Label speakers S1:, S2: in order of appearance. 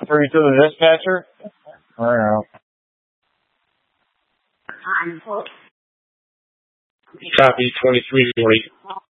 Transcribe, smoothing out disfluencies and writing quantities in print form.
S1: Are you to the dispatcher? All right.
S2: Copy 2340.